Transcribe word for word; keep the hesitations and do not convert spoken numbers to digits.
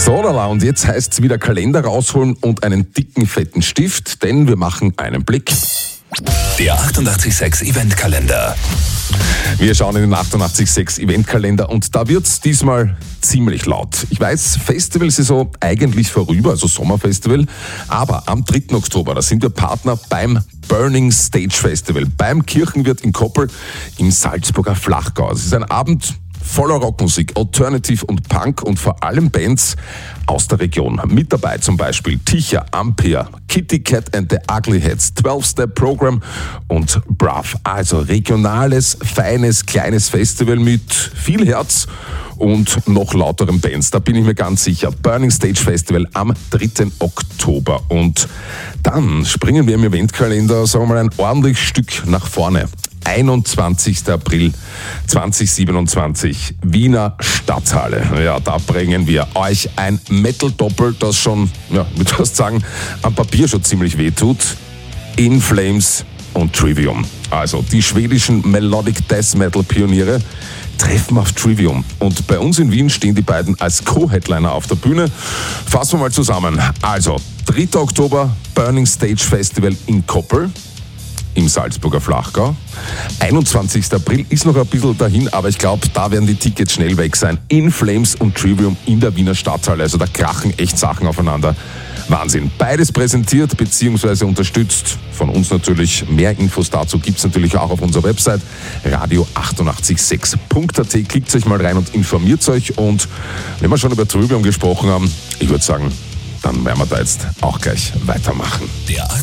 So, Lala, und jetzt heißt es wieder Kalender rausholen und einen dicken, fetten Stift, denn wir machen einen Blick. Der achtundachtzig Komma sechs Eventkalender. Wir schauen in den achtundachtzig Komma sechs Eventkalender und da wird's diesmal ziemlich laut. Ich weiß, Festivalsaison eigentlich vorüber, also Sommerfestival, aber am dritten Oktober, da sind wir Partner beim Burning Stage Festival, beim Kirchenwirt in Koppel im Salzburger Flachgau. Es ist ein Abend voller Rockmusik, Alternative und Punk und vor allem Bands aus der Region. Mit dabei zum Beispiel Ticher, Ampere, Kitty Cat and the Ugly Heads, zwölf-Step Program und Brav. Also regionales, feines, kleines Festival mit viel Herz und noch lauteren Bands. Da bin ich mir ganz sicher. Burning Stage Festival am dritten Oktober. Und dann springen wir im Eventkalender, sagen wir mal, ein ordentliches Stück nach vorne. einundzwanzigster April zweitausendsiebenundzwanzig, Wiener Stadthalle. Ja, da bringen wir euch ein Metal-Doppel, das schon, ja, ich würde fast sagen, am Papier schon ziemlich wehtut. In Flames und Trivium. Also die schwedischen Melodic Death Metal Pioniere treffen auf Trivium. Und bei uns in Wien stehen die beiden als Co-Headliner auf der Bühne. Fassen wir mal zusammen. Also, dritter Oktober, Burning Stage Festival in Koppel im Salzburger Flachgau. einundzwanzigster April ist noch ein bisschen dahin, aber ich glaube, da werden die Tickets schnell weg sein. In Flames und Trivium in der Wiener Stadthalle. Also da krachen echt Sachen aufeinander. Wahnsinn. Beides präsentiert bzw. unterstützt von uns natürlich. Mehr Infos dazu gibt es natürlich auch auf unserer Website radio achtundachtzig Komma sechs Punkt a t. Klickt euch mal rein und informiert euch. Und wenn wir schon über Trivium gesprochen haben, ich würde sagen, dann werden wir da jetzt auch gleich weitermachen. Der